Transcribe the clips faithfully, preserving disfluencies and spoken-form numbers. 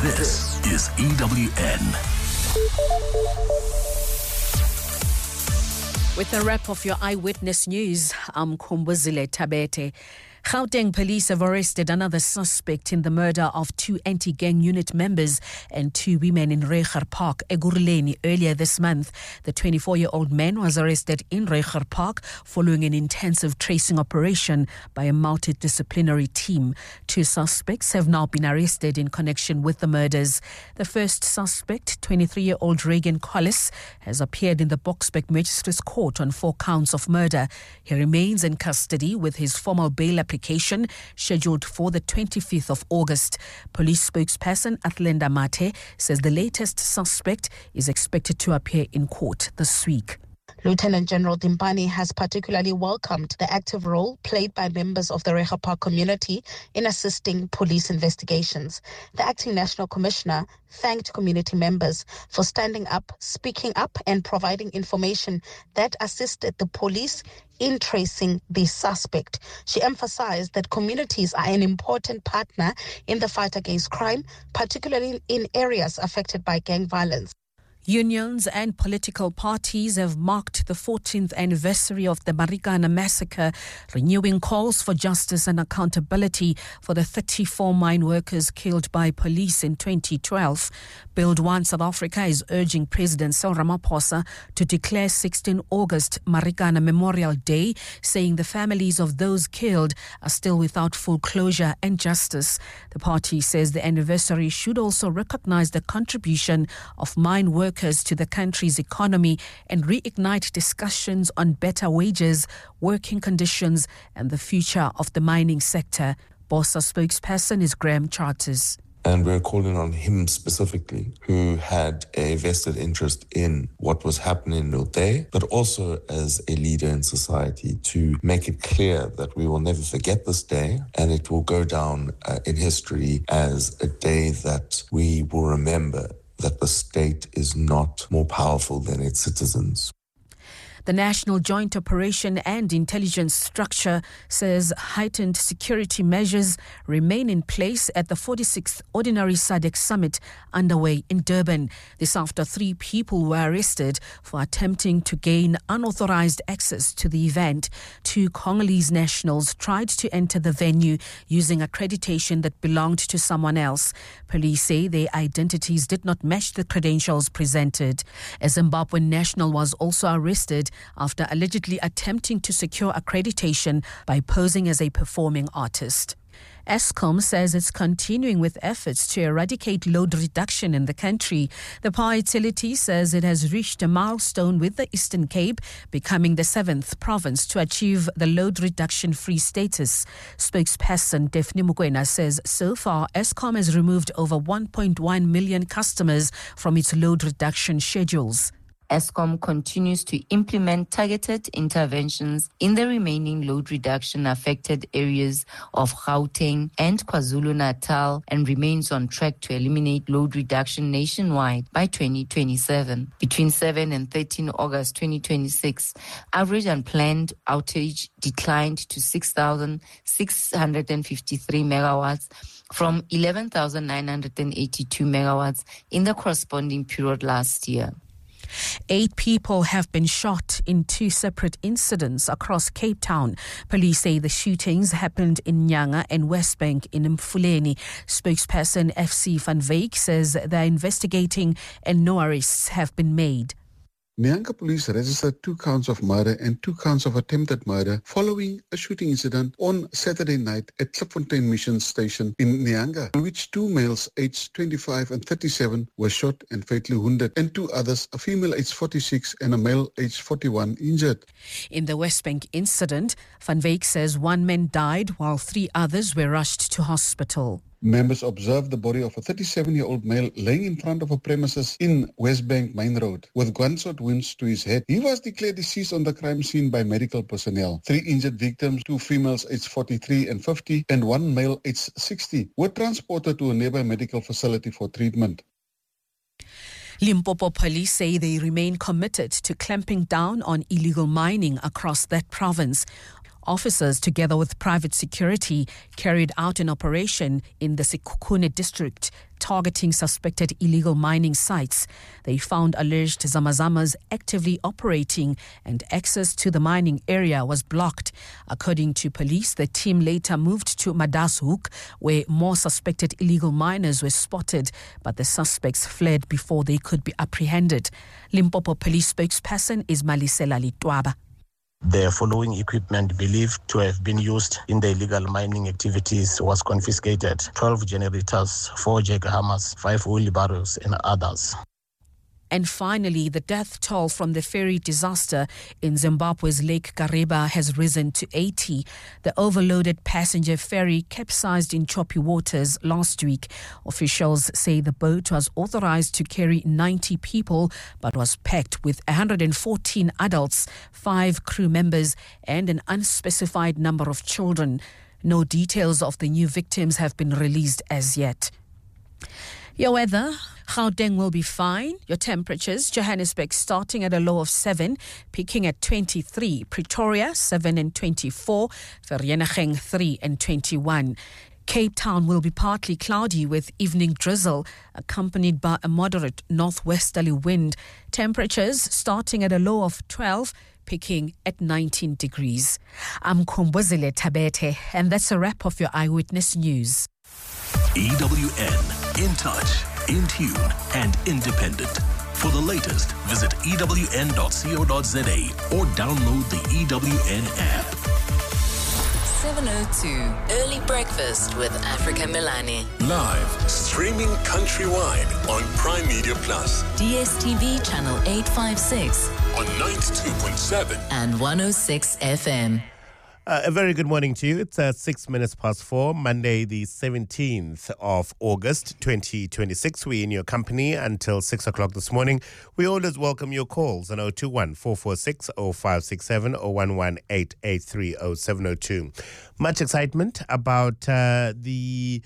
This is E W N. With a wrap of your eyewitness news, I'm Kumbuzile Tabete. Gauteng police have arrested another suspect in the murder of two anti-gang unit members and two women in Reiger Park, Ekurhuleni, earlier this month. The twenty-four-year-old man was arrested in Reiger Park following an intensive tracing operation by a multidisciplinary team. Two suspects have now been arrested in connection with the murders. The first suspect, twenty-three-year-old Reagan Collis, has appeared in the Boksburg Magistrates Court on four counts of murder. He remains in custody with his formal bail application application scheduled for the twenty-fifth of August. Police spokesperson Athlenda Mate says the latest suspect is expected to appear in court this week. Lieutenant General Dimpani has particularly welcomed the active role played by members of the Reiger Park community in assisting police investigations. The acting National Commissioner thanked community members for standing up, speaking up, and providing information that assisted the police in tracing the suspect. She emphasized that communities are an important partner in the fight against crime, particularly in areas affected by gang violence. Unions and political parties have marked the fourteenth anniversary of the Marikana massacre, renewing calls for justice and accountability for the thirty-four mine workers killed by police in twenty twelve. Build One South Africa is urging President Cyril Ramaphosa to declare sixteenth of August Marikana Memorial Day, saying the families of those killed are still without full closure and justice. The party says the anniversary should also recognize the contribution of mine workers to the country's economy and reignite discussions on better wages, working conditions and the future of the mining sector. BOSA spokesperson is Graham Charters. And we're calling on him specifically, who had a vested interest in what was happening in Nilde, but also as a leader in society, to make it clear that we will never forget this day, and it will go down uh, in history as a day that we will remember that the state is not more powerful than its citizens. The National Joint Operation and Intelligence Structure says heightened security measures remain in place at the forty-sixth Ordinary S A D C Summit underway in Durban. This after three people were arrested for attempting to gain unauthorized access to the event. Two Congolese nationals tried to enter the venue using accreditation that belonged to someone else. Police say their identities did not match the credentials presented. A Zimbabwean national was also arrested after allegedly attempting to secure accreditation by posing as a performing artist. Eskom says it's continuing with efforts to eradicate load reduction in the country. The power utility says it has reached a milestone with the Eastern Cape becoming the seventh province to achieve the load reduction-free status. Spokesperson Daphne Mukwena says so far Eskom has removed over one point one million customers from its load reduction schedules. Eskom continues to implement targeted interventions in the remaining load reduction affected areas of Gauteng and KwaZulu-Natal and remains on track to eliminate load reduction nationwide by twenty twenty-seven. Between seventh and thirteenth of August twenty twenty-six, average unplanned outage declined to six thousand six hundred fifty-three megawatts from eleven thousand nine hundred eighty-two megawatts in the corresponding period last year. Eight people have been shot in two separate incidents across Cape Town. Police say the shootings happened in Nyanga and Westbank in Mfuleni. Spokesperson F C Van Wyk says they're investigating and no arrests have been made. Nyanga police registered two counts of murder and two counts of attempted murder following a shooting incident on Saturday night at Klipfontein Mission Station in Nyanga, in which two males aged twenty-five and thirty-seven were shot and fatally wounded, and two others, a female aged forty-six and a male aged forty-one, injured. In the Westbank incident, Van Wyk says one man died while three others were rushed to hospital. Members observed the body of a thirty-seven-year-old male laying in front of a premises in Westbank Main Road with gunshot wounds to his head. He was declared deceased on the crime scene by medical personnel. Three injured victims, two females aged forty-three and fifty and one male aged sixty, were transported to a nearby medical facility for treatment. Limpopo police say they remain committed to clamping down on illegal mining across that province. Officers, together with private security, carried out an operation in the Sekhukhune district targeting suspected illegal mining sites. They found alleged Zamazamas actively operating and access to the mining area was blocked. According to police, the team later moved to Madashoek, where more suspected illegal miners were spotted, but the suspects fled before they could be apprehended. Limpopo police spokesperson is Malisela Litwaba. The following equipment believed to have been used in the illegal mining activities was confiscated: twelve generators, four jackhammers, five wheelbarrows and others. And finally, the death toll from the ferry disaster in Zimbabwe's Lake Kariba has risen to eighty. The overloaded passenger ferry capsized in choppy waters last week. Officials say the boat was authorized to carry ninety people, but was packed with one hundred fourteen adults, five crew members, and an unspecified number of children. No details of the new victims have been released as yet. Your weather: Gauteng will be fine. Your temperatures: Johannesburg starting at a low of seven, peaking at twenty-three. Pretoria seven and twenty-four. Vereeniging three and twenty-one. Cape Town will be partly cloudy with evening drizzle, accompanied by a moderate northwesterly wind. Temperatures starting at a low of twelve, peaking at nineteen degrees. I'm Kumbuzile Tabete, and that's a wrap of your Eyewitness News. E W N, in touch, in tune, and independent. For the latest, visit E W N dot co dot za or download the E W N app. seven oh two, Early Breakfast with Africa Milani. Live, streaming countrywide on Prime Media Plus. D S T V channel eight fifty-six. On ninety-two point seven. And one oh six F M. Uh, a very good morning to you. It's uh, six minutes past four, Monday, the seventeenth of August, twenty twenty-six. We're in your company until six o'clock this morning. We always welcome your calls on oh two one, four four six, oh five six seven or one one eight eight three oh seven oh two. Much excitement about uh, the...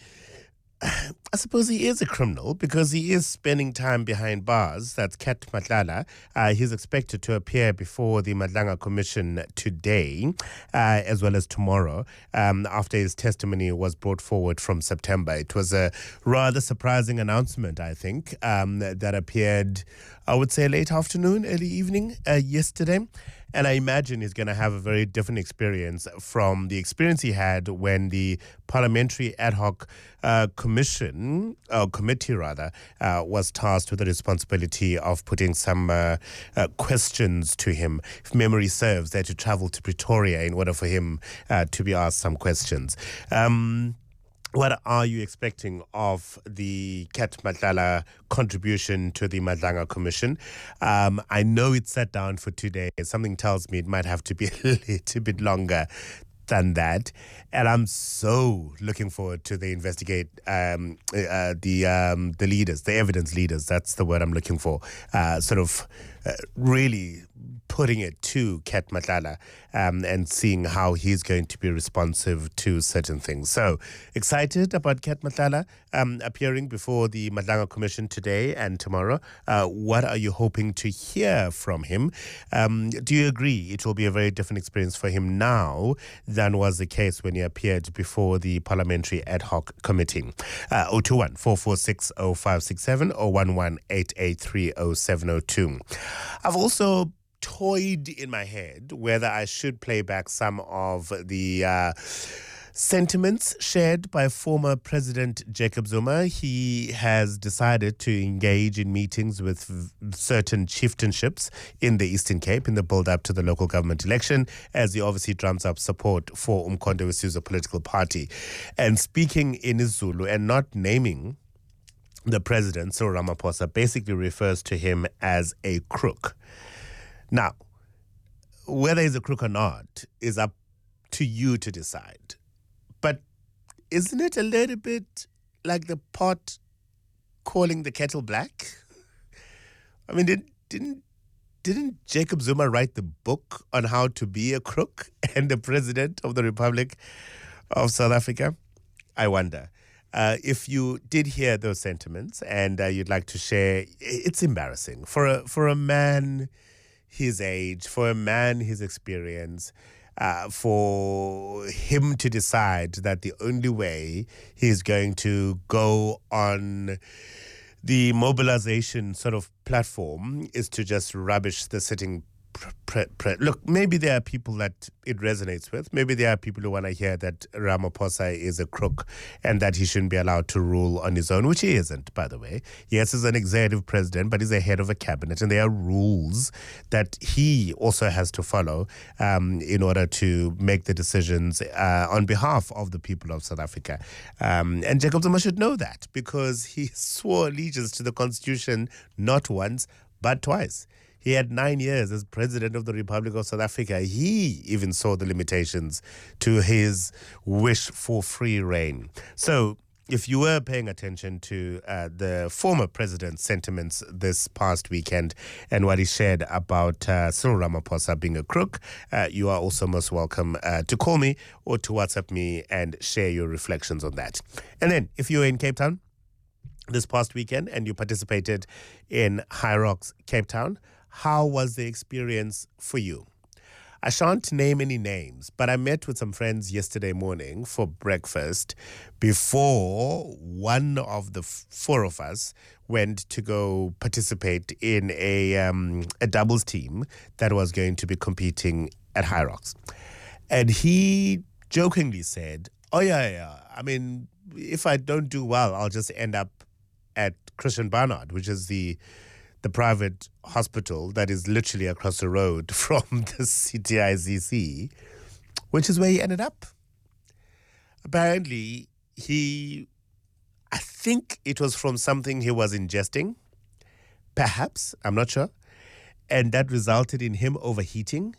I suppose he is a criminal because he is spending time behind bars. That's Kat Matlala. Uh, he's expected to appear before the Madlanga Commission today, uh, as well as tomorrow, um, after his testimony was brought forward from September. It was a rather surprising announcement, I think, um, that appeared, I would say, late afternoon, early evening uh, yesterday. And I imagine he's going to have a very different experience from the experience he had when the Parliamentary Ad Hoc uh, Commission, or committee rather, uh, was tasked with the responsibility of putting some uh, uh, questions to him. If memory serves, they had to travel to Pretoria in order for him uh, to be asked some questions. Um... What are you expecting of the Kat Matlala contribution to the Madlanga Commission? Um, I know it's set down for today. Something tells me it might have to be a little bit longer than that. And I'm so looking forward to the investigate um, uh, the um, the leaders, the evidence leaders. That's the word I'm looking for. Uh, sort of uh, really putting it to Kat Matlala um, and seeing how he's going to be responsive to certain things. So excited about Kat Matlala um, appearing before the Madlanga Commission today and tomorrow. Uh, what are you hoping to hear from him? Um, do you agree it will be a very different experience for him now than was the case when he appeared before the Parliamentary Ad Hoc Committee? Uh, oh two one, four four six, oh five six seven or one one eight eight three oh seven oh two. I've also toyed in my head whether I should play back some of the uh, sentiments shared by former President Jacob Zuma. He has decided to engage in meetings with v- certain chieftainships in the Eastern Cape in the build-up to the local government election, as he obviously drums up support for Umkhonto we Sizwe political party. And speaking in Zulu and not naming the president, Cyril Ramaphosa, basically refers to him as a crook. Now, whether he's a crook or not is up to you to decide. But isn't it a little bit like the pot calling the kettle black? I mean, did, didn't didn't Jacob Zuma write the book on how to be a crook and the president of the Republic of South Africa? I wonder. Uh, if you did hear those sentiments and uh, you'd like to share, it's embarrassing for a for a man his age, for a man his experience. uh, for him to decide that the only way he's going to go on the mobilization sort of platform is to just rubbish the sitting Pre- pre- pre- Look, maybe there are people that it resonates with. Maybe there are people who want to hear that Ramaphosa is a crook and that he shouldn't be allowed to rule on his own, which he isn't, by the way. Yes, he's an executive president, but he's a head of a cabinet, and there are rules that he also has to follow um, in order to make the decisions uh, on behalf of the people of South Africa. Um, and Jacob Zuma should know that because he swore allegiance to the Constitution not once, but twice. He had nine years as president of the Republic of South Africa. He even saw the limitations to his wish for free reign. So if you were paying attention to uh, the former president's sentiments this past weekend and what he shared about uh, Cyril Ramaphosa being a crook, uh, you are also most welcome uh, to call me or to WhatsApp me and share your reflections on that. And then if you were in Cape Town this past weekend and you participated in High Rocks Cape Town, how was the experience for you? I shan't name any names, but I met with some friends yesterday morning for breakfast before one of the f- four of us went to go participate in a um, a doubles team that was going to be competing at High Rocks. And he jokingly said, oh, yeah, yeah, I mean, if I don't do well, I'll just end up at Christian Barnard, which is the the private hospital that is literally across the road from the C T I Z C, which is where he ended up. Apparently, he, I think it was from something he was ingesting, perhaps, I'm not sure, and that resulted in him overheating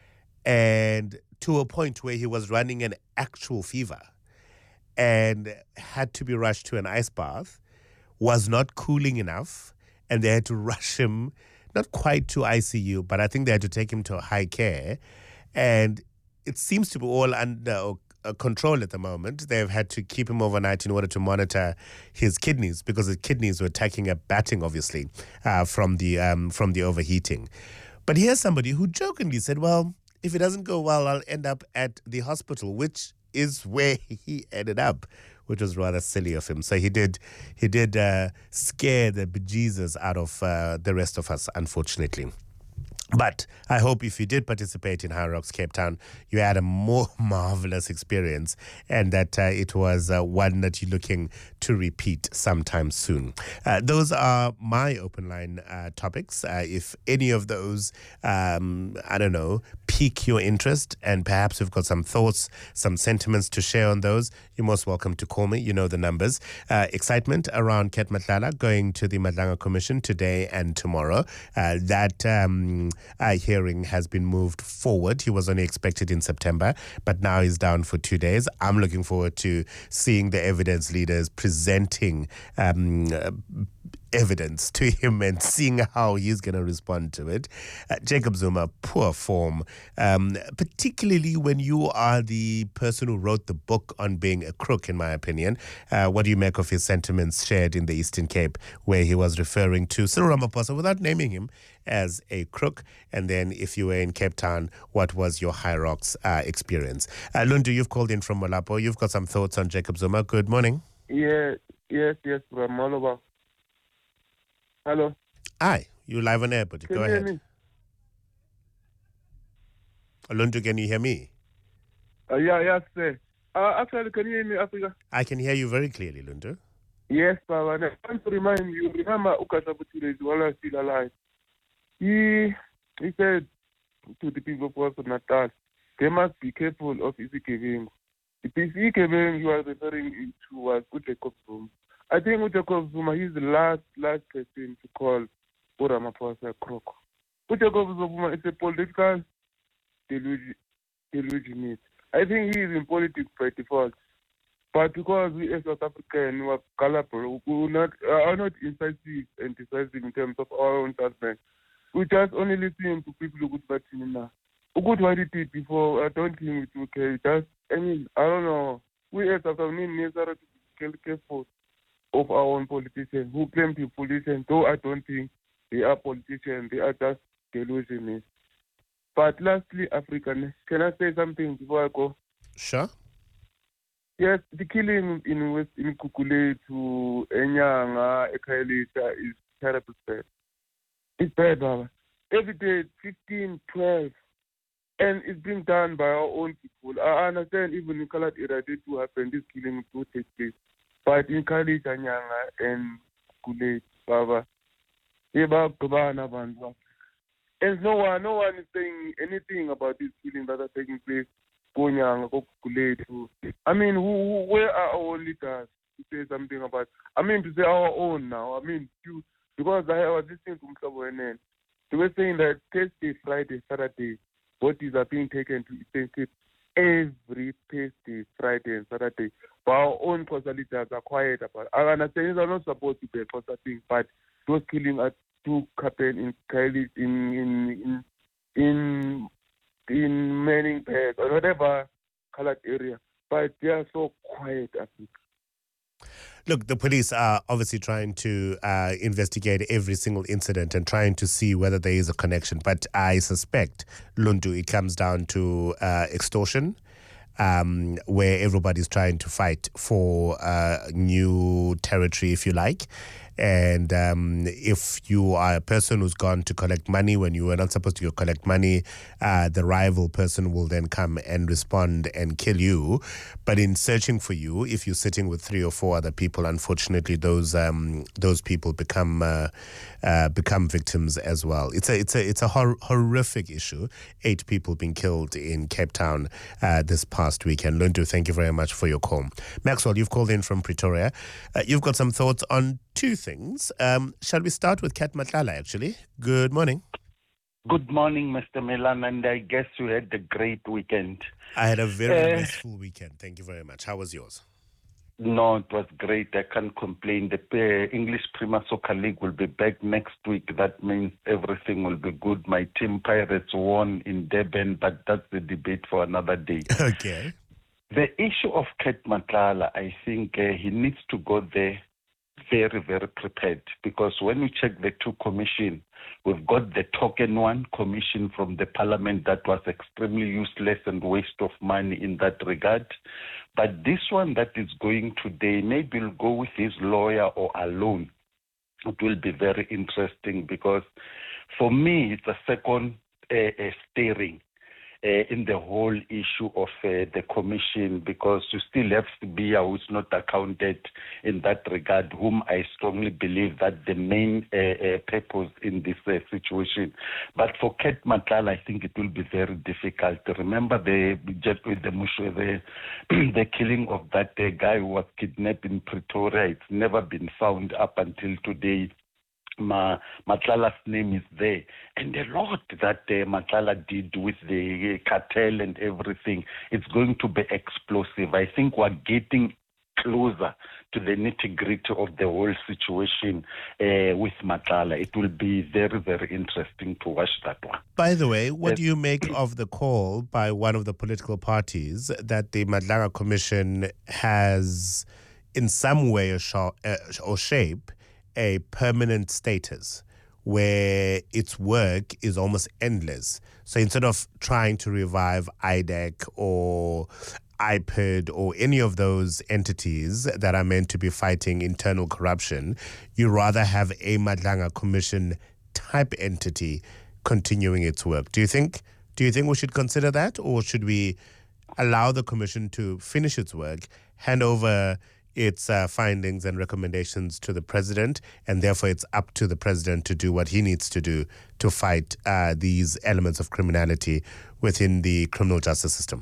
and to a point where he was running an actual fever and had to be rushed to an ice bath, was not cooling enough, and they had to rush him, not quite to I C U, but I think they had to take him to high care. And it seems to be all under uh, control at the moment. They've had to keep him overnight in order to monitor his kidneys because his kidneys were taking a batting, obviously, uh, from the um, from the overheating. But here's somebody who jokingly said, well, if it doesn't go well, I'll end up at the hospital, which is where he ended up, which was rather silly of him. So he did he did uh, scare the bejesus out of uh, the rest of us, unfortunately. But I hope if you did participate in High Rocks Cape Town, you had a more marvelous experience and that uh, it was uh, one that you're looking to repeat sometime soon. Uh, those are my open line uh, topics. Uh, if any of those, um, I don't know, pique your interest and perhaps you've got some thoughts, some sentiments to share on those, you're most welcome to call me. You know the numbers. Uh, excitement around Ket Matlala going to the Madlanga Commission today and tomorrow. Uh, that um, uh, hearing has been moved forward. He was only expected in September, but now he's down for two days. I'm looking forward to seeing the evidence leaders presenting um, uh, evidence to him and seeing how he's going to respond to it. Uh, Jacob Zuma, poor form, um, particularly when you are the person who wrote the book on being a crook, in my opinion. Uh, what do you make of his sentiments shared in the Eastern Cape, where he was referring to Cyril Ramaphosa without naming him as a crook? And then if you were in Cape Town, what was your High Rocks uh, experience? Uh, Lundu, you've called in from Molapo. You've got some thoughts on Jacob Zuma. Good morning. Yeah, yes, yes, from Molapo. Hello. Hi, you live on air, but Can go you ahead. hear me? Lundu, can you hear me? Uh, yeah, yes, sir. Uh, actually, can you hear me, Africa? I can hear you very clearly, Lundu. Yes, Baba. I want to remind you, remember Ukasabutile is while still alive. He, he said to the people of Natal, they must be careful of Izikeving. The Izikeving you are referring to was Jacob Zuma. I think Jacob Zuma, he's the last, last person to call Ramaphosa a crook. Jacob Zuma is a political delusionist. I think he is in politics by default. But because we as South African, we are gullible, we will not, uh, are not incisive and decisive in terms of our own judgment. We just only listen to people who good now. Who good what he did before, I don't think it's okay. Just, I mean, I don't know. We as South African need to be careful of our own politicians who claim to be politicians, though I don't think they are politicians, they are just delusionists. But lastly, African, can I say something before I go? Sure. Yes, the killing in West in Gugulethu, Enyanga, Ekhayelitsha is terrible. Bad. It's bad, Baba. Every day, fifteen, twelve, and it's being done by our own people. I understand even in Kalat area, they do happen, this killing will take place. But in Ekhayelitsha, Enyanga, and Gugulethu, Baba, and no one, no one is saying anything about this killing that are taking place. I mean, who, who, where are our leaders to say something about? I mean, to say our own now. I mean, you, because I was listening to Mhlabo N N. They were saying that Thursday, Friday, Saturday, bodies are being taken to Eastern Cape every Thursday, Friday, and Saturday. But our own coastal leaders are quiet about it. I understand these are not supposed to be a coastal thing, but those killings are to happen in Kylie, in in in. in in Manning Bed or whatever colored area, but they are so quiet, I think. Look, the police are obviously trying to uh, investigate every single incident and trying to see whether there is a connection. But I suspect, Lundu, it comes down to uh, extortion, um, where everybody's trying to fight for uh, new territory, if you like. And um, if you are a person who's gone to collect money when you were not supposed to go collect money, uh, the rival person will then come and respond and kill you. But in searching for you, if you're sitting with three or four other people, unfortunately, those um, those people become uh, uh, become victims as well. It's a it's a it's a hor- horrific issue. Eight people being killed in Cape Town uh, this past weekend. Lundu, thank you very much for your call. Maxwell, you've called in from Pretoria. Uh, you've got some thoughts on two things. Um, shall we start with Kat Matlala, actually? Good morning. Good morning, Mister Milan, and I guess you had a great weekend. I had a very uh, restful weekend. Thank you very much. How was yours? No, it was great. I can't complain. The uh, English Premier Soccer League will be back next week. That means everything will be good. My team Pirates won in Durban, but that's the debate for another day. Okay. The issue of Kat Matlala, I think uh, he needs to go there very, very prepared, because when we check the two commission, we've got the token one commission from the parliament that was extremely useless and waste of money in that regard. But this one that is going today, maybe he'll go with his lawyer or alone. It will be very interesting, because for me, it's a second uh, uh, steering Uh, in the whole issue of uh, the commission, because you still have Sibiya, who's not accounted in that regard, whom I strongly believe that the main uh, uh, purpose in this uh, situation. But for Kat Matlala, I think it will be very difficult. Remember the the the, the killing of that uh, guy who was kidnapped in Pretoria. It's never been found up until today. Ma, Matlala's name is there, and a lot that uh, Matlala did with the cartel and everything, it's going to be explosive. I think we're getting closer to the nitty-gritty of the whole situation uh, with Matlala. It will be very, very interesting to watch that one. By the way, what do you make of the call by one of the political parties that the Madlanga Commission has, in some way or, sh- uh, or shape, a permanent status where its work is almost endless? So instead of trying to revive I D E C or I P I D or any of those entities that are meant to be fighting internal corruption, you rather have a Madlanga Commission type entity continuing its work. Do you think do you think we should consider that, or should we allow the commission to finish its work, hand over its uh, findings and recommendations to the president, and therefore it's up to the president to do what he needs to do to fight uh, these elements of criminality within the criminal justice system?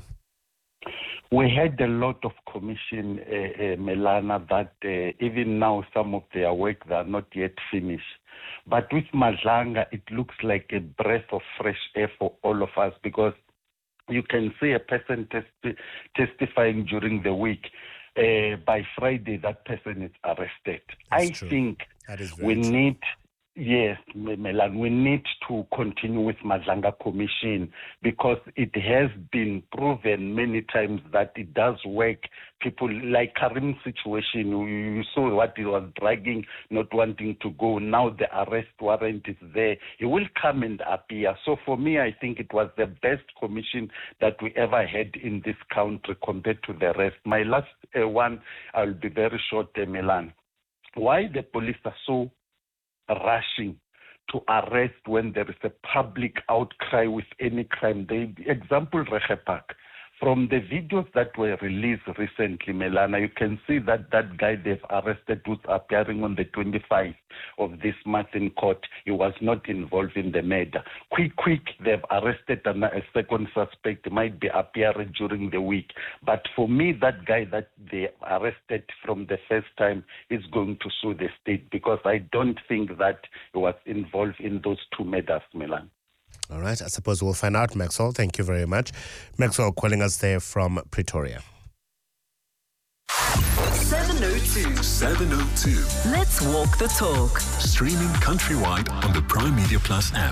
We had a lot of commission, uh, uh, Melana, that uh, even now some of their work they are not yet finished. But with Madlanga, it looks like a breath of fresh air for all of us, because you can see a person testi- testifying during the week. Uh, by Friday, that person is arrested. That's I true. think that is very we true. need, Yes, Melan, we need to continue with Madlanga Commission because it has been proven many times that it does work. People like Karim's situation, you saw what he was dragging, not wanting to go. Now the arrest warrant is there. He will come and appear. So for me, I think it was the best commission that we ever had in this country compared to the rest. My last uh, one, I'll be very short, uh, Melan. Why the police are so rushing to arrest when there is a public outcry with any crime. The example, Regepak, from the videos that were released recently, Melana, you can see that that guy they've arrested was appearing on the twenty-fifth of this month in court. He was not involved in the murder. Quick, quick, they've arrested a second suspect. He might be appearing during the week. But for me, that guy that they arrested from the first time is going to sue the state because I don't think that he was involved in those two murders, Melana. All right, I suppose we'll find out, Maxwell. Thank you very much. Maxwell calling us there from Pretoria. seven oh two. seven oh two. Let's walk the talk. Streaming countrywide on the Prime Media Plus app.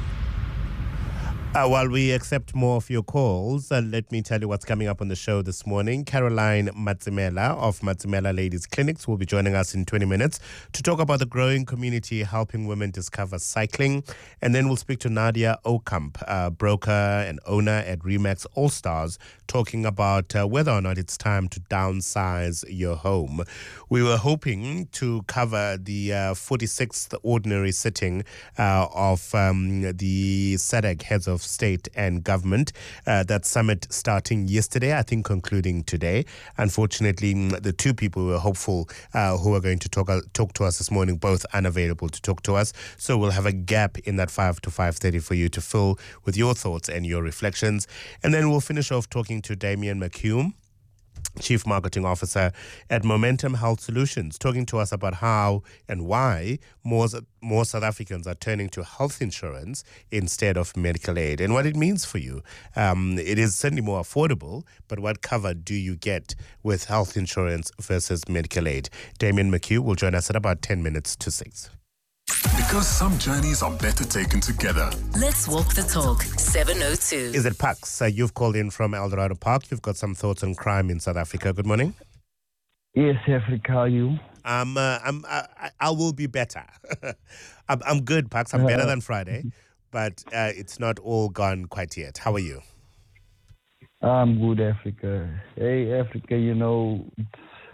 Uh, while we accept more of your calls, uh, let me tell you what's coming up on the show this morning. Caroline Matsimela of Matsimela Ladies Clinics will be joining us in twenty minutes to talk about the growing community helping women discover cycling. And then we'll speak to Nadia Okamp, uh, broker and owner at Remax All Stars, talking about uh, whether or not it's time to downsize your home. We were hoping to cover the uh, forty-sixth ordinary sitting uh, of um, the S A D C heads of state and government. Uh, that summit starting yesterday, I think concluding today. Unfortunately, the two people we were hopeful uh, who are going to talk, uh, talk to us this morning, both unavailable to talk to us. So we'll have a gap in that five to five thirty for you to fill with your thoughts and your reflections. And then we'll finish off talking to Damian McHugh, Chief Marketing Officer at Momentum Health Solutions, talking to us about how and why more, more South Africans are turning to health insurance instead of medical aid and what it means for you. Um, it is certainly more affordable, but what cover do you get with health insurance versus medical aid? Damian McHugh will join us at about ten minutes to six. Because some journeys are better taken together. Let's walk the talk. seven oh two. Is it Pax? Uh, you've called in from Eldorado Park. You've got some thoughts on crime in South Africa. Good morning. Yes, Africa, how are you? Um, uh, I'm, I, I will be better. I'm, I'm good, Pax. I'm better than Friday, but uh, it's not all gone quite yet. How are you? I'm good, Africa. Hey, Africa, you know, it's,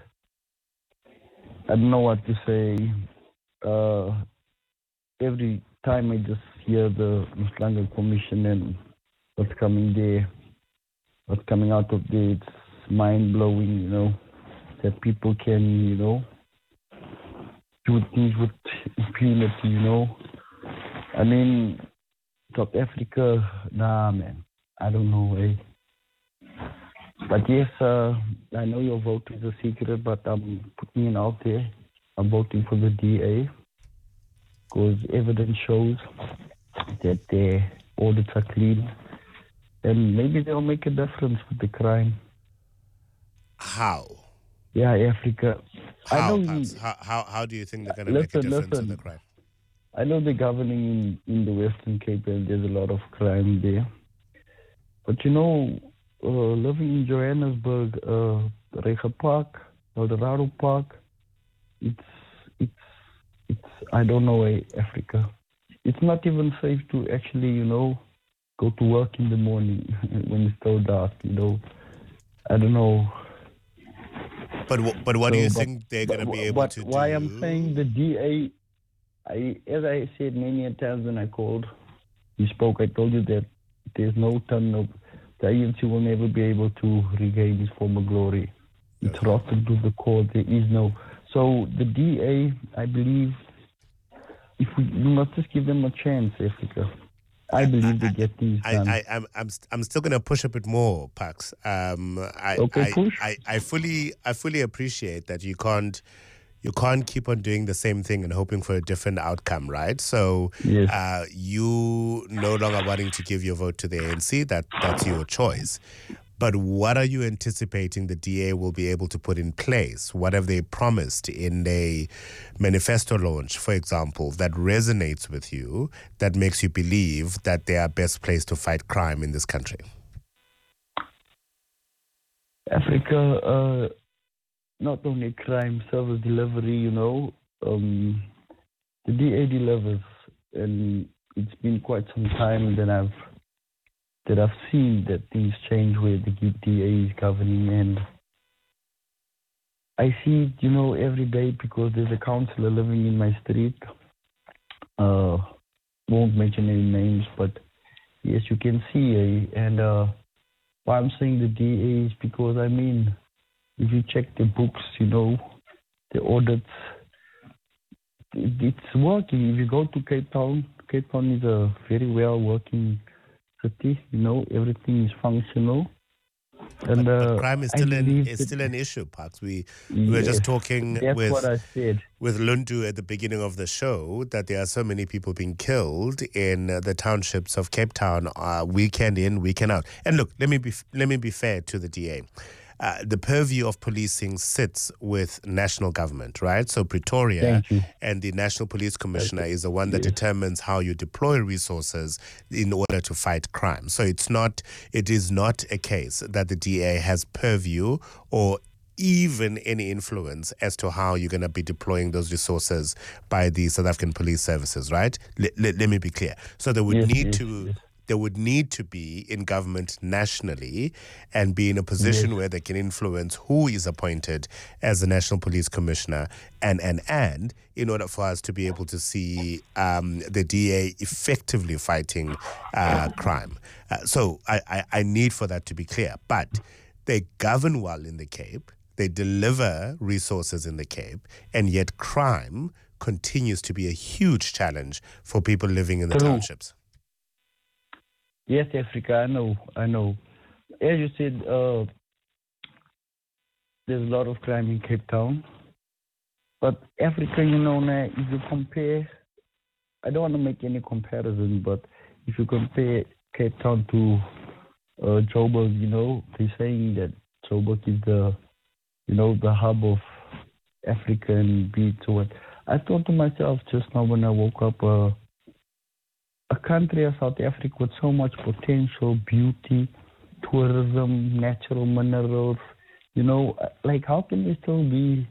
I don't know what to say. Uh, every time I just hear the Madlanga Commission and what's coming there, what's coming out of there, it's mind-blowing, you know, that people can, you know, do things with impunity, you know. I mean, South Africa, nah, man, I don't know, eh. But yes, uh, I know your vote is a secret, but I'm putting it out there. I'm voting for the D A because evidence shows that their audits are clean and maybe they'll make a difference with the crime. How? Yeah, Africa. How, I know, how, how, how do you think they're going to make a difference listen. in the crime? I know they're governing in, in the Western Cape and there's a lot of crime there. But you know, uh, living in Johannesburg, uh, Recha Park, Eldorado Park, it's, it's, it's, I don't know, eh, Africa. It's not even safe to actually, you know, go to work in the morning when it's so dark, you know. I don't know. But but what so, do you but, think they're going to be able but to why do? I'm saying the D A, I, as I said many a times when I called, he spoke, I told you that there's no turn of, the A N C will never be able to regain his former glory. It's okay. Rotten to the core, there is no. So the D A, I believe, if we do not just give them a chance, Africa, I believe they get things done. I, I, I'm, I'm, I'm still going to push a bit more, Pax. Um, I, okay, I, push. I, I fully, I fully appreciate that you can't, you can't keep on doing the same thing and hoping for a different outcome, right? So, yes. uh, you no longer wanting to give your vote to the A N C, that that's your choice. But what are you anticipating the D A will be able to put in place? What have they promised in a manifesto launch, for example, that resonates with you, that makes you believe that they are best placed to fight crime in this country? Africa, uh, not only crime, service delivery, you know, um, the D A delivers, and it's been quite some time that I've that I've seen that things change where the D A is governing, and I see it, you know, every day because there's a councillor living in my street. Uh, won't mention any names, but yes, you can see, uh, and uh, why I'm saying the D A is because, I mean, if you check the books, you know, the audits, it, it's working. If you go to Cape Town, Cape Town is a very well working city, you know, everything is functional. And but, uh, but crime is still an is still an issue, Parks. We we were yes, just talking that's with what I said. with Lundu at the beginning of the show that there are so many people being killed in uh, the townships of Cape Town, uh, weekend in, weekend out. And look, let me be let me be fair to the D A. Uh, the purview of policing sits with national government, right? So Pretoria and the National Police Commissioner is the one that yes. determines how you deploy resources in order to fight crime. So it's not, it is not a case that the D A has purview or even any influence as to how you're going to be deploying those resources by the South African police services, right? Let, let, let me be clear. So they would yes, need yes, to... Yes. They would need to be in government nationally and be in a position yes. where they can influence who is appointed as the National Police Commissioner, and and and in order for us to be able to see um, the D A effectively fighting uh, crime. Uh, so I, I, I need for that to be clear. But they govern well in the Cape, they deliver resources in the Cape, and yet crime continues to be a huge challenge for people living in the True. townships. Yes, Africa, I know, I know. As you said, uh, there's a lot of crime in Cape Town. But Africa, you know, now, if you compare, I don't want to make any comparison, but if you compare Cape Town to uh, Joburg, you know, they're saying that Joburg is the, you know, the hub of Africa and beat. So what I thought to myself just now when I woke up, uh, a country of South Africa with so much potential, beauty, tourism, natural minerals, you know, like how can we still be,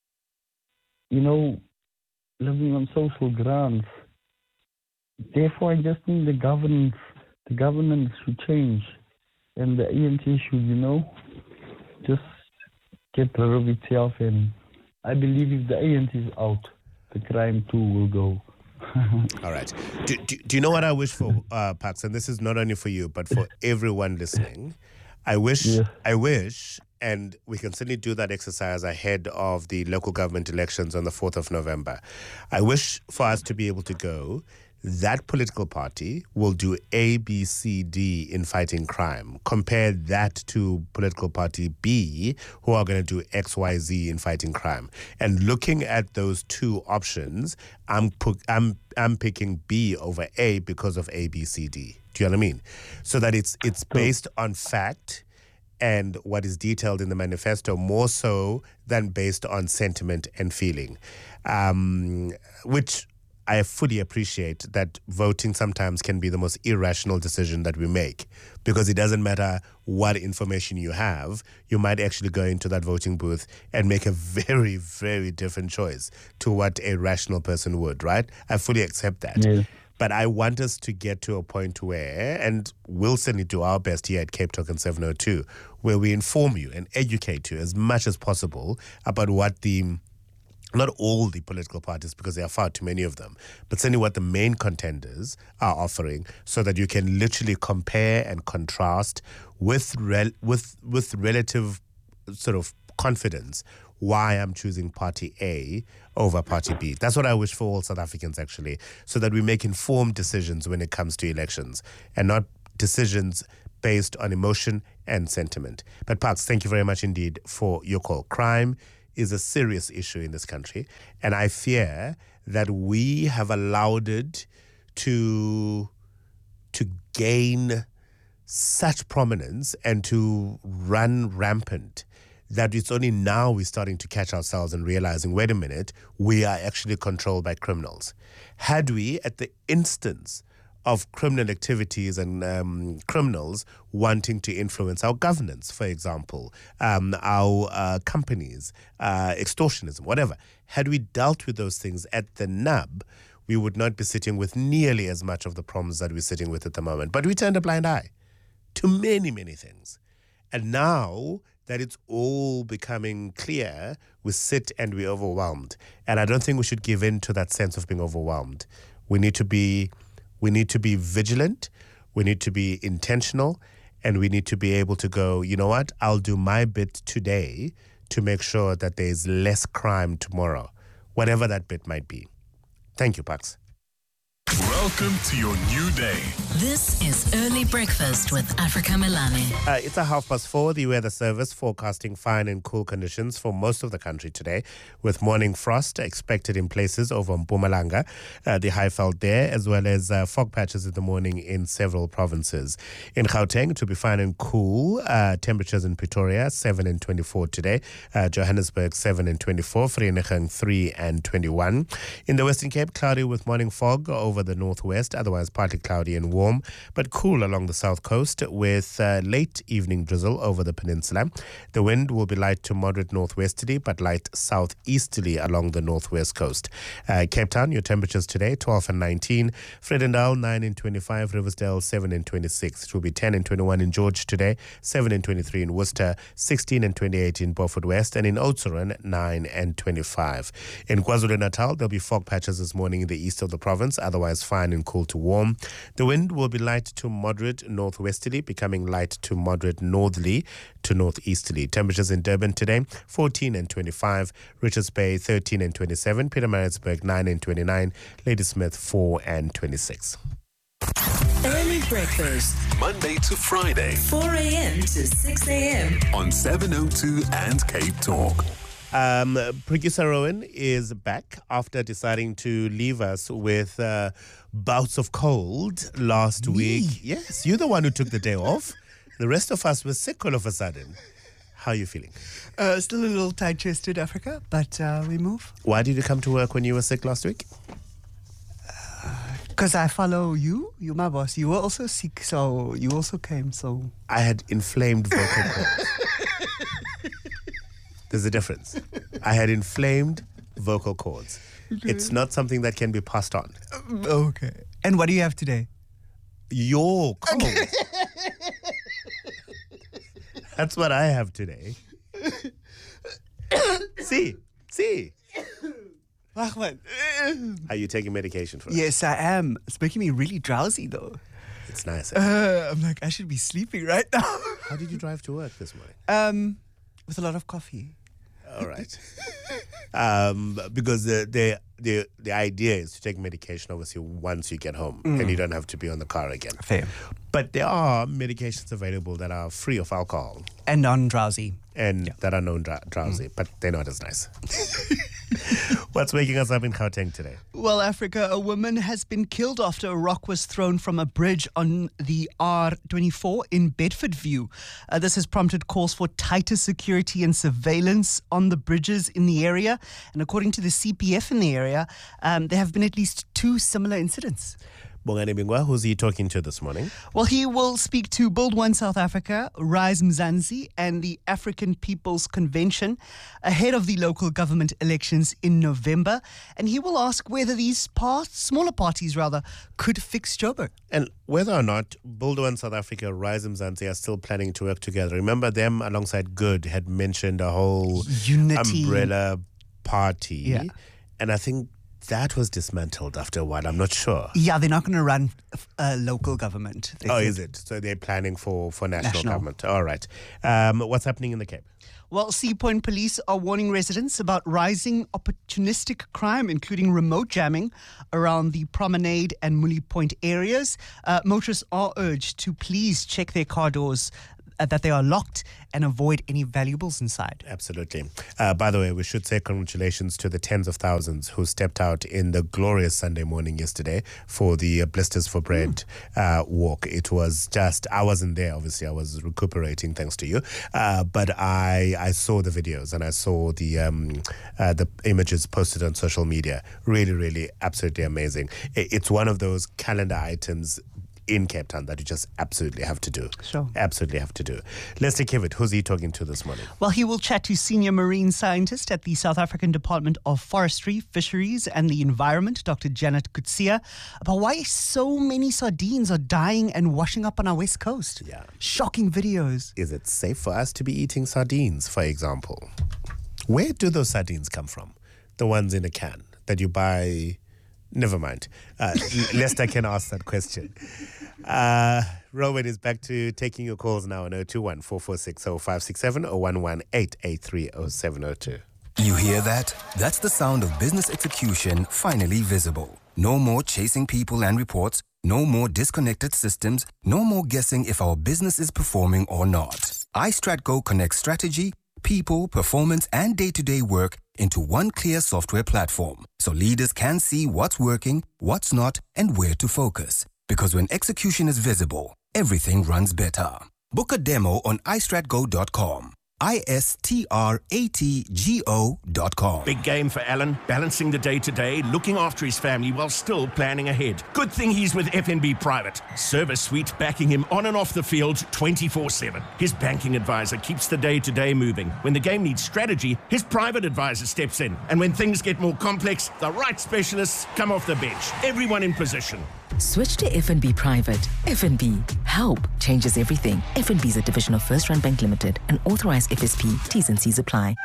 you know, living on social grounds? Therefore, I just think the governance, the governance should change, and the A N C should, you know, just get rid of itself. And I believe if the A N C is out, the crime too will go. All right. Do, do, do you know what I wish for, uh, Pax? And this is not only for you, but for everyone listening. I wish, yeah. I wish, and we can certainly do that exercise ahead of the local government elections on the fourth of November. I wish for us to be able to go, that political party will do A, B, C, D in fighting crime. Compare that to political party B, who are going to do X, Y, Z in fighting crime. And looking at those two options, I'm pu- I'm I'm picking B over A because of A, B, C, D. Do you know what I mean? So that it's it's based on fact and what is detailed in the manifesto, more so than based on sentiment and feeling, um, which I fully appreciate that voting sometimes can be the most irrational decision that we make, because it doesn't matter what information you have, you might actually go into that voting booth and make a very, very different choice to what a rational person would, right? I fully accept that. Yeah. But I want us to get to a point where, and we'll certainly do our best here at Cape Talk and seven oh two, where we inform you and educate you as much as possible about what the not all the political parties, because there are far too many of them, but certainly what the main contenders are offering, so that you can literally compare and contrast with rel- with with relative sort of confidence why I'm choosing party A over party B. That's what I wish for all South Africans, actually, so that we make informed decisions when it comes to elections and not decisions based on emotion and sentiment. But Parks, thank you very much indeed for your call. Crime is a serious issue in this country, and I fear that we have allowed it to to gain such prominence and to run rampant that it's only now we're starting to catch ourselves and realizing, wait a minute, we are actually controlled by criminals. Had we, at the instance of criminal activities and um, criminals wanting to influence our governance, for example, um, our uh, companies, uh, extortionism, whatever, had we dealt with those things at the nub, we would not be sitting with nearly as much of the problems that we're sitting with at the moment. But we turned a blind eye to many, many things. And now that it's all becoming clear, we sit and we're overwhelmed. And I don't think we should give in to that sense of being overwhelmed. We need to be, we need to be vigilant, we need to be intentional, and we need to be able to go, you know what, I'll do my bit today to make sure that there's less crime tomorrow, whatever that bit might be. Thank you, Pax. Welcome to your new day. This is Early Breakfast with Africa Melane. Uh, it's a half past four. The weather service forecasting fine and cool conditions for most of the country today, with morning frost expected in places over Mpumalanga, uh, the high felt there, as well as uh, fog patches in the morning in several provinces. In Gauteng, to be fine and cool. Uh, temperatures in Pretoria, seven and twenty-four today. Uh, Johannesburg, seven and twenty-four. Vereeniging, three and twenty-one. In the Western Cape, cloudy with morning fog over the northwest, otherwise partly cloudy and warm, but cool along the south coast with uh, late evening drizzle over the peninsula. The wind will be light to moderate northwesterly, but light southeasterly along the northwest coast. Uh, Cape Town, your temperatures today, twelve and nineteen. Vredendal, nine and twenty-five. Riversdale, seven and twenty-six. It will be ten and twenty-one in George today, seven and twenty-three in Worcester, sixteen and twenty-eight in Beaufort West, and in Oudtshoorn, nine and twenty-five. In KwaZulu-Natal, there'll be fog patches this morning in the east of the province, otherwise fine and cool to warm. The wind will be light to moderate northwesterly, becoming light to moderate northerly to northeasterly. Temperatures in Durban today, fourteen and twenty-five. Richards Bay, thirteen and twenty-seven. Pietermaritzburg, nine and twenty-nine. Ladysmith, four and twenty-six. Early Breakfast, Monday to Friday, four a.m. to six a.m. on seven oh two and Cape Talk. Um, Producer Rowan is back after deciding to leave us with uh, bouts of cold last Me? week. Yes, you're the one who took the day off. The rest of us were sick all of a sudden. How are you feeling? Uh, still a little tight-chested, Africa, but uh, we move. Why did you come to work when you were sick last week? Because I follow you. You're my boss. You were also sick, so you also came. So I had inflamed vocal cords. There's a difference. I had inflamed vocal cords. Okay. It's not something that can be passed on. Okay. And what do you have today? Your cold. That's what I have today. See, see. Ahmed. Are you taking medication for it? Yes, I am. It's making me really drowsy, though. It's nice. Uh, I'm like, I should be sleeping right now. How did you drive to work this morning? Um, with a lot of coffee. All right. um, because the, the the the idea is to take medication, obviously, once you get home, Mm. and you don't have to be on the car again. Fair. But there are medications available that are free of alcohol. And non-drowsy. And yeah. that are non-drowsy, mm. but they're not as nice. What's waking us up in Gauteng today? Well, Africa, a woman has been killed after a rock was thrown from a bridge on the R twenty-four in Bedfordview. Uh, this has prompted calls for tighter security and surveillance on the bridges in the area. And according to the C P F in the area, um, there have been at least two similar incidents. Bongani Bingwa, who's he talking to this morning? Well, he will speak to Build One South Africa, Rise Mzansi, and the African People's Convention ahead of the local government elections in November. And he will ask whether these part, smaller parties, rather, could fix Joburg. And whether or not Build One South Africa, Rise Mzansi are still planning to work together. Remember, them alongside Good had mentioned a whole Unity umbrella party. Yeah. And I think that was dismantled after a while. I'm not sure. Yeah, they're not going to run uh, local government. Oh, is it? So they're planning for, for national, National. government. All right. Um, what's happening in the Cape? Well, Sea Point police are warning residents about rising opportunistic crime, including remote jamming around the Promenade and Muli Point areas. Uh, motorists are urged to please check their car doors uh, that they are locked and avoid any valuables inside. Absolutely. Uh, by the way, we should say congratulations to the tens of thousands who stepped out in the glorious Sunday morning yesterday for the uh, Blisters for Bread mm. uh, walk. It was just, I wasn't there, obviously. I was recuperating thanks to you. Uh, but I I saw the videos and I saw the um, uh, the images posted on social media. Really, really, absolutely amazing. It's one of those calendar items in Cape Town that you just absolutely have to do. Sure. Absolutely have to do. Lester Kivitt, who's he talking to this morning? Well, he will chat to senior marine scientist at the South African Department of Forestry, Fisheries and the Environment, Doctor Janet Kutsia, about why so many sardines are dying and washing up on our west coast. Yeah. Shocking videos. Is it safe for us to be eating sardines, for example? Where do those sardines come from? The ones in a can that you buy... Never mind. Uh, Lester can ask that question. Uh, Rowan is back to taking your calls now on oh two one, four four six, oh five six seven or one one eight eight three oh seven oh two. You hear that? That's the sound of business execution finally visible. No more chasing people and reports. No more disconnected systems. No more guessing if our business is performing or not. iStratGo connects strategy, people, performance, and day-to-day work into one clear software platform, so leaders can see what's working, what's not, and where to focus. Because when execution is visible, everything runs better. Book a demo on i strat go dot com. I S T R A T G O dot com. Big game for Alan, balancing the day-to-day, looking after his family while still planning ahead. Good thing he's with F N B Private. Service suite backing him on and off the field twenty-four seven. His banking advisor keeps the day-to-day moving. When the game needs strategy, his private advisor steps in. And when things get more complex, the right specialists come off the bench. Everyone in position. Switch to F N B Private. F N B. Help changes everything. F N B is a division of First Rand Bank Limited, an authorized F S P. T's and C's apply.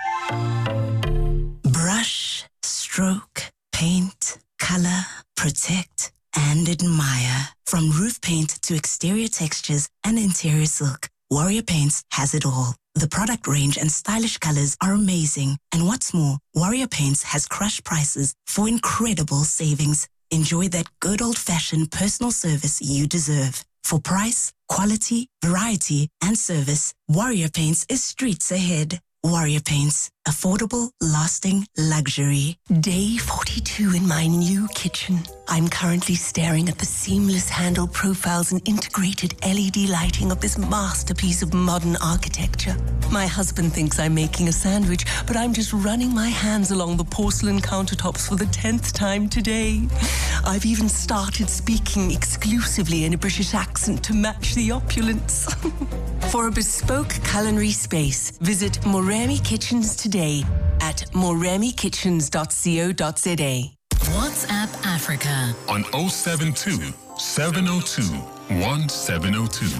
Brush, stroke, paint, color, protect, and admire. From roof paint to exterior textures and interior silk, Warrior Paints has it all. The product range and stylish colors are amazing. And what's more, Warrior Paints has crushed prices for incredible savings. Enjoy that good old-fashioned personal service you deserve. For price, quality, variety, and service, Warrior Paints is streets ahead. Warrior Paints. Affordable, lasting luxury. Day forty-two in my new kitchen. I'm currently staring at the seamless handle profiles and integrated L E D lighting of this masterpiece of modern architecture. My husband thinks I'm making a sandwich, but I'm just running my hands along the porcelain countertops for the tenth time today. I've even started speaking exclusively in a British accent to match the opulence. For a bespoke culinary space, visit Moremi Kitchens today at moremi kitchens dot co dot za. WhatsApp Africa on oh seven two, seven oh two, one seven oh two.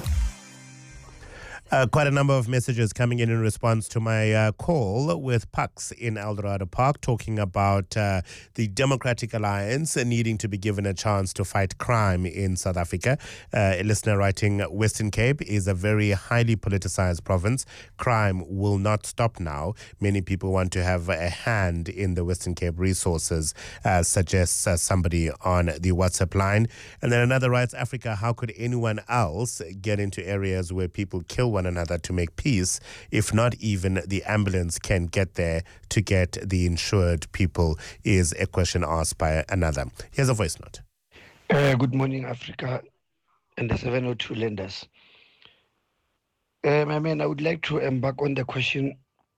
Uh, quite a number of messages coming in in response to my uh, call with Pax in Eldorado Park, talking about uh, the Democratic Alliance needing to be given a chance to fight crime in South Africa. Uh, a listener writing, Western Cape is a very highly politicized province. Crime will not stop now. Many people want to have a hand in the Western Cape resources, uh, suggests uh, somebody on the WhatsApp line. And then another writes, Africa, how could anyone else get into areas where people kill one another to make peace if not even the ambulance can get there to get the insured people, is a question asked by another. Here's a voice note. Uh, good morning, Africa and the seven oh two lenders. Uh, my man, I would like to embark on the question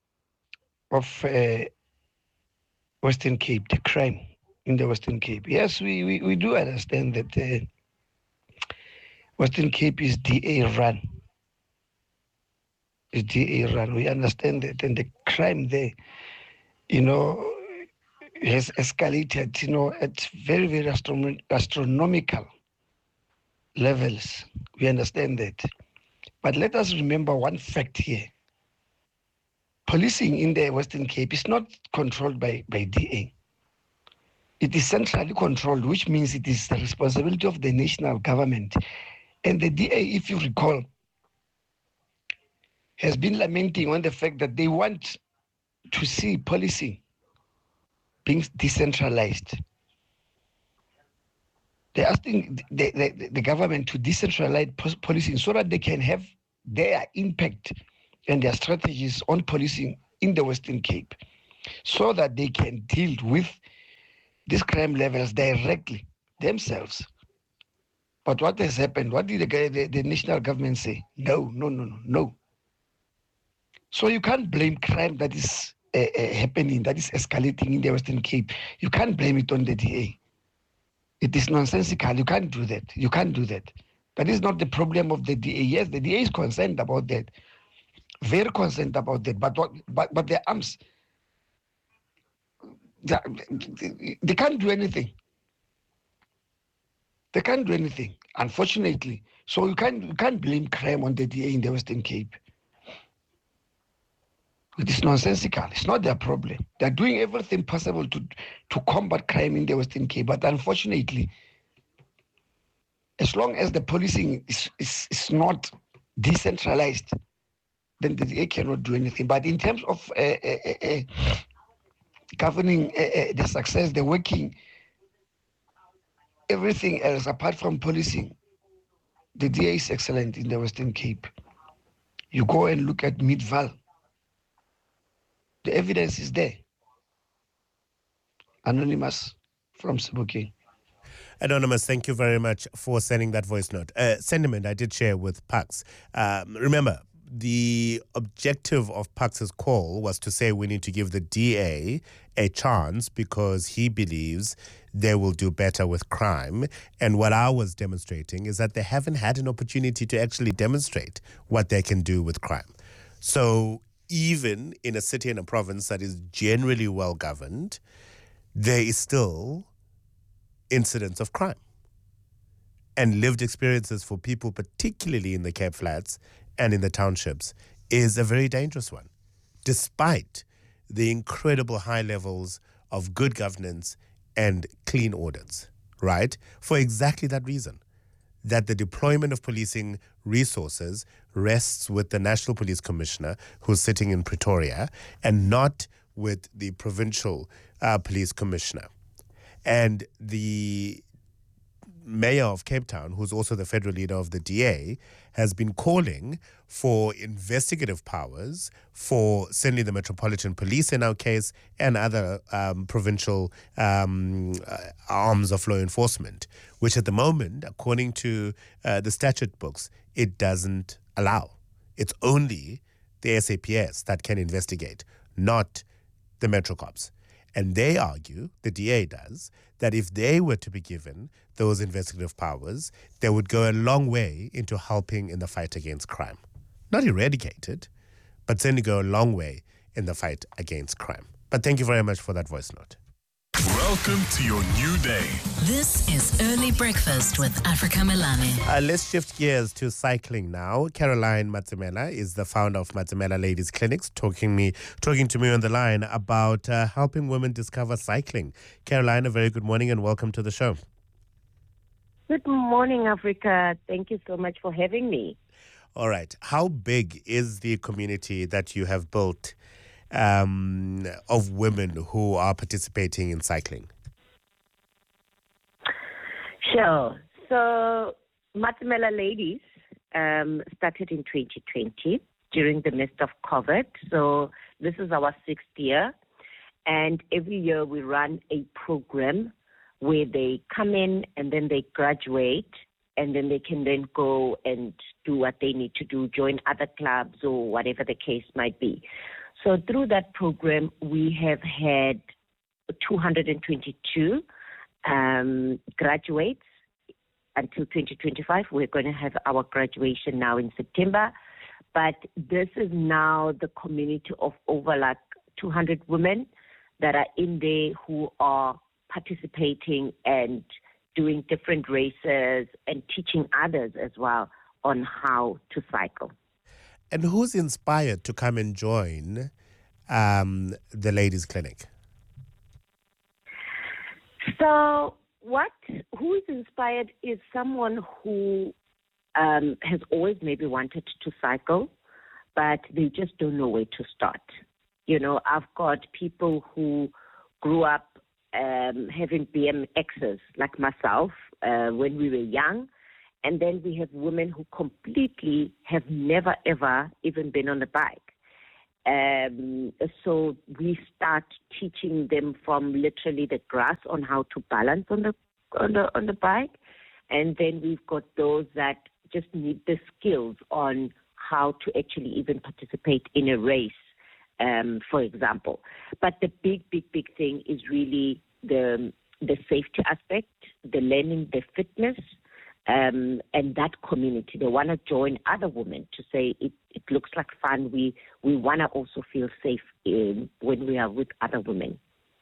of uh, Western Cape, the crime in the Western Cape. Yes, we, we, we do understand that uh, Western Cape is D A run. It's D A run. We understand that, and the crime there, you know, has escalated, you know, at very, very astrom- astronomical levels. We understand that. But let us remember one fact here. Policing in the Western Cape is not controlled by, by D A. It is centrally controlled, which means it is the responsibility of the national government. And the D A, if you recall, has been lamenting on the fact that they want to see policing being decentralized. They're asking the, the, the government to decentralize policing so that they can have their impact and their strategies on policing in the Western Cape so that they can deal with these crime levels directly themselves. But what has happened? What did the, the, the national government say? No, no, no, no, no. So you can't blame crime that is uh, uh, happening, that is escalating in the Western Cape. You can't blame it on the D A. It is nonsensical. You can't do that. You can't do that. That is not the problem of the D A. Yes, the D A is concerned about that. Very concerned about that. But what? But but their arms, they, they can't do anything. They can't do anything, unfortunately. So you can't you can't blame crime on the D A in the Western Cape. It is nonsensical. It's not their problem. They're doing everything possible to to combat crime in the Western Cape. But unfortunately, as long as the policing is, is, is not decentralized, then the D A cannot do anything. But in terms of uh, uh, uh, governing uh, uh, the success, the working, everything else apart from policing, the D A is excellent in the Western Cape. You go and look at Midval. The evidence is there. Anonymous from Sebokeng. Anonymous, thank you very much for sending that voice note. Uh, sentiment I did share with Pax. Um, remember, the objective of Pax's call was to say we need to give the D A a chance because he believes they will do better with crime. And what I was demonstrating is that they haven't had an opportunity to actually demonstrate what they can do with crime. So even in a city and a province that is generally well governed, there is still incidents of crime. And lived experiences for people, particularly in the Cape Flats and in the townships, is a very dangerous one, despite the incredible high levels of good governance and clean audits, right? For exactly that reason, that the deployment of policing resources rests with the National Police Commissioner, who's sitting in Pretoria, and not with the Provincial uh, Police Commissioner. And the Mayor of Cape Town, who's also the federal leader of the D A, has been calling for investigative powers for certainly the Metropolitan Police in our case and other um, provincial um, uh, arms of law enforcement, which at the moment, according to uh, the statute books, it doesn't allow. It's only the S A P S that can investigate, not the Metro Cops. And they argue, the D A does, that if they were to be given those investigative powers, they would go a long way into helping in the fight against crime. Not eradicate it, but certainly go a long way in the fight against crime. But thank you very much for that voice note. Welcome to your new day. This is Early Breakfast with Africa Melane. Uh, let's shift gears to cycling now. Caroline Matamela is the founder of Matamela Ladies Clinics, talking me, talking to me on the line about uh, helping women discover cycling. Caroline, a very good morning and welcome to the show. Good morning, Africa. Thank you so much for having me. All right. How big is the community that you have built Um, of women who are participating in cycling? Sure. So Matamela Ladies um, started in twenty twenty during the midst of COVID. So this is our sixth year. And every year we run a program where they come in and then they graduate and then they can then go and do what they need to do, join other clubs or whatever the case might be. So through that program, we have had two hundred twenty-two um, graduates until twenty twenty-five. We're going to have our graduation now in September. But this is now the community of over like two hundred women that are in there who are participating and doing different races and teaching others as well on how to cycle. And who's inspired to come and join um, the Ladies Clinic? So what, who is inspired is someone who um, has always maybe wanted to cycle, but they just don't know where to start. You know, I've got people who grew up um, having B M Xs like myself uh, when we were young, And then we have women who completely have never, ever even been on a bike. Um, so we start teaching them from literally the grass on how to balance on the on the on the bike, and then we've got those that just need the skills on how to actually even participate in a race, um, for example. But the big, big, big thing is really the the safety aspect, the learning, the fitness. Um, and that community, they want to join other women to say it, it looks like fun. We we want to also feel safe in, when we are with other women.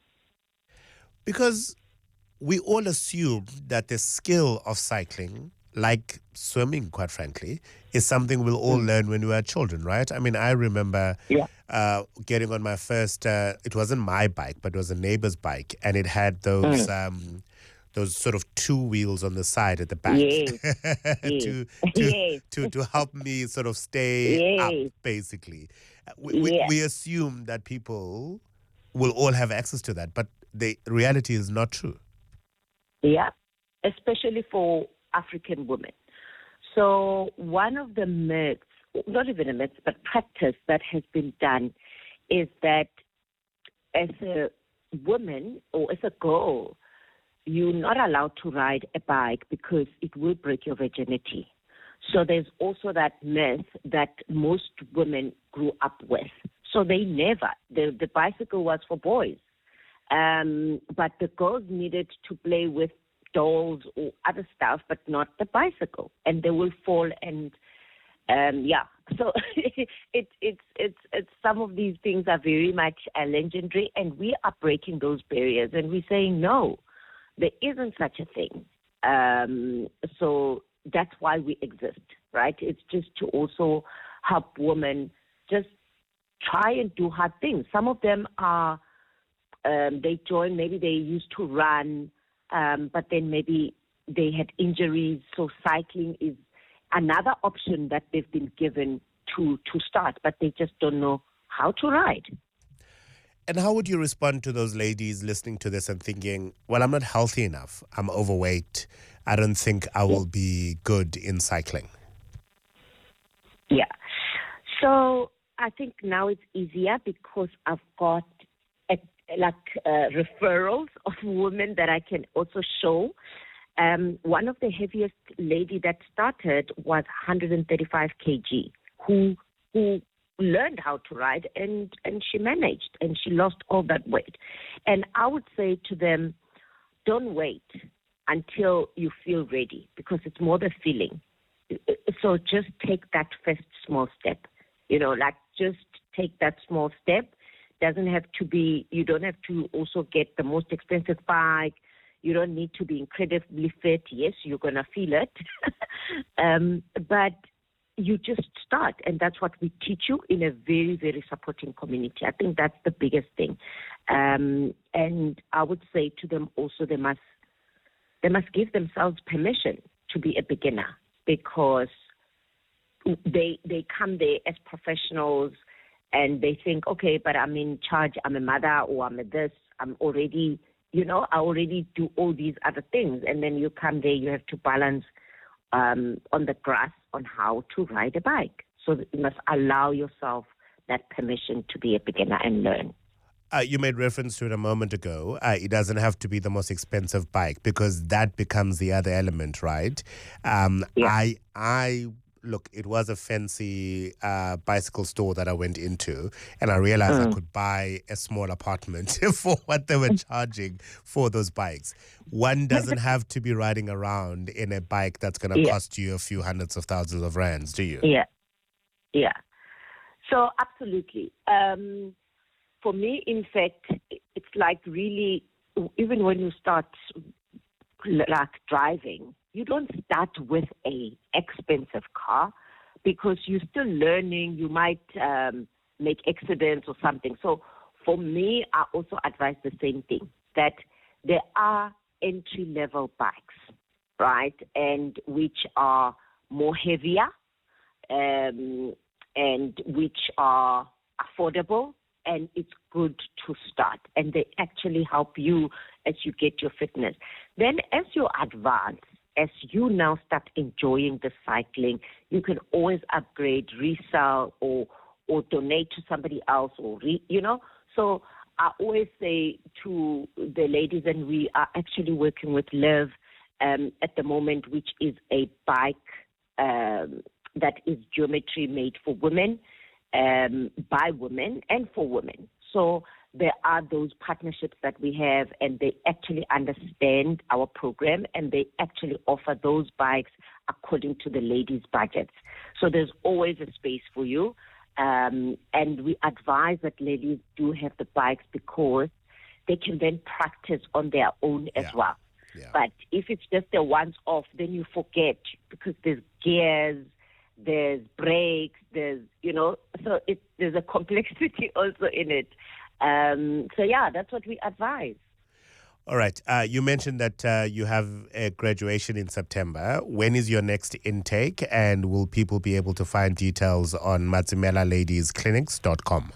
Because we all assume that the skill of cycling, like swimming, quite frankly, is something we'll all mm. learn when we were children, right? I mean, I remember yeah. uh, getting on my first, uh, it wasn't my bike, but it was a neighbor's bike, and it had those... Mm. Um, those sort of two wheels on the side at the back yes. to, yes. to, yes. to to help me sort of stay yes. up, basically. We, we, yes. we assume that people will all have access to that, but the reality is not true. Yeah, especially for African women. So one of the myths, not even a myth, but practice that has been done is that as a woman or as a girl, you're not allowed to ride a bike because it will break your virginity. So there's also that myth that most women grew up with. So they never, the, the bicycle was for boys. Um, but the girls needed to play with dolls or other stuff, but not the bicycle. And they will fall and, um, yeah. So it, it's, it's, it's, some of these things are very much uh, legendary, and we are breaking those barriers, and we're saying no. There isn't such a thing. Um, so that's why we exist, right? It's just to also help women just try and do hard things. Some of them are, um, they join, maybe they used to run, um, but then maybe they had injuries. So cycling is another option that they've been given to, to start, but they just don't know how to ride. And how would you respond to those ladies listening to this and thinking, well, I'm not healthy enough, I'm overweight, I don't think I will be good in cycling? Yeah. So I think now it's easier because I've got a, like uh, referrals of women that I can also show. Um, one of the heaviest lady that started was one hundred thirty-five kilograms, who who learned how to ride, and, and she managed, and she lost all that weight. And I would say to them, don't wait until you feel ready, because it's more the feeling. So just take that first small step, you know, like just take that small step. Doesn't have to be, you don't have to also get the most expensive bike. You don't need to be incredibly fit. Yes, you're going to feel it. um, but you just start, and that's what we teach you in a very, very supporting community. I think that's the biggest thing. Um, and I would say to them also, they must they must give themselves permission to be a beginner, because they they come there as professionals and they think, okay, but I'm in charge, I'm a mother, or I'm a this, I'm already, you know, I already do all these other things. And then you come there, you have to balance um, on the grass on how to ride a bike. So you must allow yourself that permission to be a beginner and learn. Uh, you made reference to it a moment ago. Uh, it doesn't have to be the most expensive bike, because that becomes the other element, right? Um, yeah. I, I look, it was a fancy uh, bicycle store that I went into, and I realized mm. I could buy a small apartment for what they were charging for those bikes. One doesn't have to be riding around in a bike that's going to yeah. cost you a few hundreds of thousands of rands, do you? Yeah, yeah. So absolutely. Um, For me, in fact, it's like really, even when you start like driving, you don't start with a expensive car, because you're still learning. You might um, make accidents or something. So for me, I also advise the same thing, that there are entry-level bikes, right, and which are more heavier um, and which are affordable. And it's good to start, and they actually help you as you get your fitness. Then as you advance as you now start enjoying the cycling, you can always upgrade, resell, or or donate to somebody else, or re, you know. So I always say to the ladies, and we are actually working with Liv um, at the moment, which is a bike um, that is geometry made for women, um, by women, and for women. So there are those partnerships that we have, and they actually understand our program, and they actually offer those bikes according to the ladies' budgets. So there's always a space for you. Um, and we advise that ladies do have the bikes because they can then practice on their own as Yeah. well. Yeah. But if it's just a once-off, then you forget because there's gears, there's brakes, there's, you know, so it, there's a complexity also in it. Um, so, yeah, that's what we advise. All right. Uh, you mentioned that uh, you have a graduation in September. When is your next intake? And will people be able to find details on matimela ladies clinics dot com?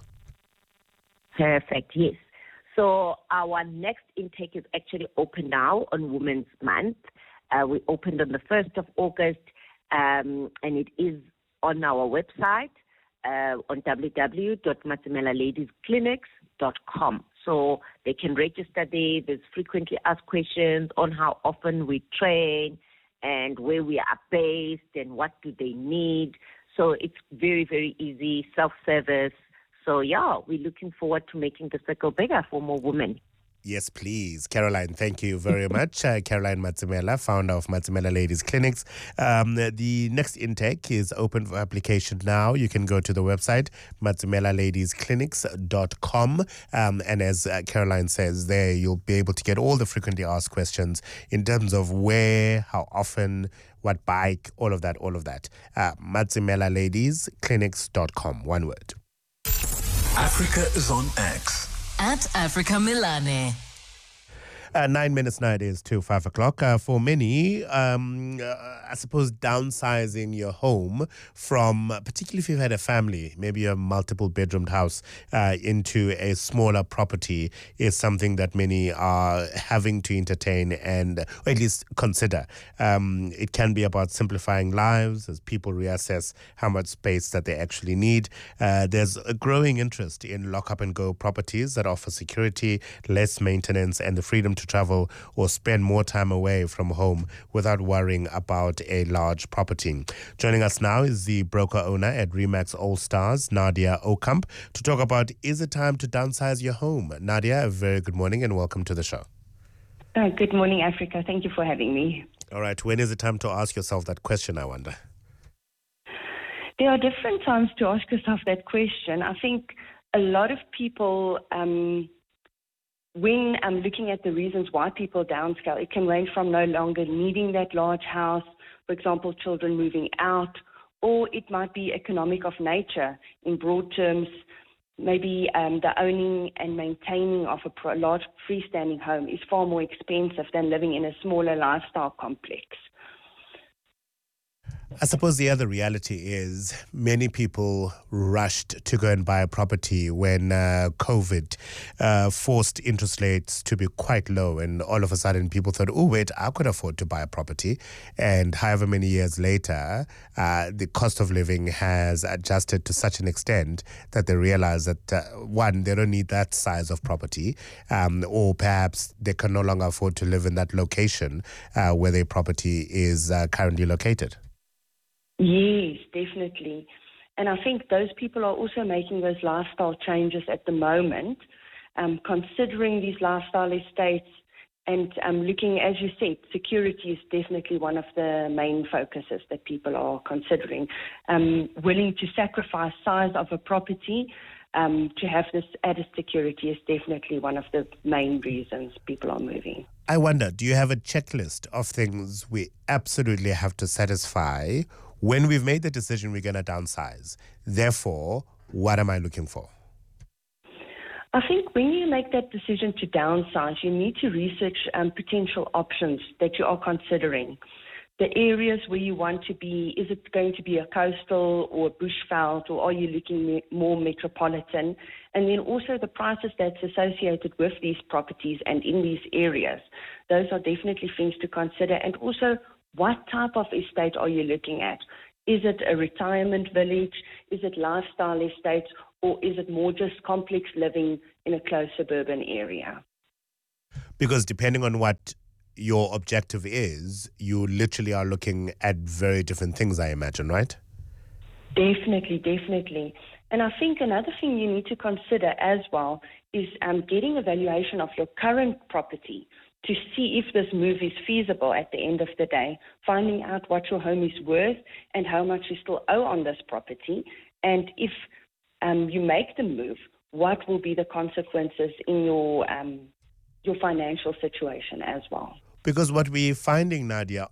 Perfect, yes. So our next intake is actually open now on Women's Month. Uh, we opened on the first of August, um, and it is on our website uh, on w w w dot matimela ladies clinics dot com. So they can register there. There's frequently asked questions on how often we train and where we are based and what do they need. So it's very, very easy, self-service. So, yeah, we're looking forward to making the circle bigger for more women. Yes, please. Caroline, thank you very much. Uh, Caroline Matimela, founder of Matimela Ladies Clinics. Um, the next intake is open for application now. You can go to the website, matimela ladies clinics dot com. Um, and as uh, Caroline says there, you'll be able to get all the frequently asked questions in terms of where, how often, what bike, all of that, all of that. Uh, matimela ladies clinics dot com. One word. Africa is on X. At Africa Milane. Uh, nine minutes now it is to five o'clock. Uh, for many, um, uh, I suppose downsizing your home from, uh, particularly if you've had a family, maybe a multiple bedroomed house, uh, into a smaller property is something that many are having to entertain and, or at least consider. Um, it can be about simplifying lives as people reassess how much space that they actually need. Uh, there's a growing interest in lock-up and go properties that offer security, less maintenance, and the freedom to to travel or spend more time away from home without worrying about a large property. Joining us now is the broker owner at Remax All Stars, Nadia Okamp, to talk about is it time to downsize your home? Nadia, a very good morning and welcome to the show. Uh, good morning, Africa. Thank you for having me. All right. When is it time to ask yourself that question, I wonder? There are different times to ask yourself that question. I think a lot of people... Um, When I'm looking at the reasons why people downscale, it can range from no longer needing that large house, for example, children moving out, or it might be economic of nature. In broad terms, maybe um, the owning and maintaining of a pro- large freestanding home is far more expensive than living in a smaller lifestyle complex. I suppose the other reality is many people rushed to go and buy a property when uh, COVID uh, forced interest rates to be quite low. And all of a sudden people thought, oh, wait, I could afford to buy a property. And however many years later, uh, the cost of living has adjusted to such an extent that they realize that, uh, one, they don't need that size of property, um, or perhaps they can no longer afford to live in that location uh, where their property is uh, currently located. Yes, definitely. And I think those people are also making those lifestyle changes at the moment, um, considering these lifestyle estates and um, looking, as you said, security is definitely one of the main focuses that people are considering. Um, willing to sacrifice size of a property um, to have this added security is definitely one of the main reasons people are moving. I wonder, do you have a checklist of things we absolutely have to satisfy when we've made the decision we're going to downsize? Therefore, what am I looking for? I think when you make that decision to downsize, you need to research um, potential options that you are considering. The areas where you want to be, is it going to be a coastal or a bushveld, or are you looking more metropolitan? And then also the prices that's associated with these properties and in these areas. Those are definitely things to consider. And also, What type of estate are you looking at? Is it a retirement village? Is it lifestyle estates? Or is it more just complex living in a close suburban area? Because depending on what your objective is, you literally are looking at very different things, I imagine, right? Definitely, definitely. And I think another thing you need to consider as well is um, getting a valuation of your current property to see if this move is feasible at the end of the day, finding out what your home is worth and how much you still owe on this property. And if um, you make the move, what will be the consequences in your um, your financial situation as well? Because what we're finding, Nadia,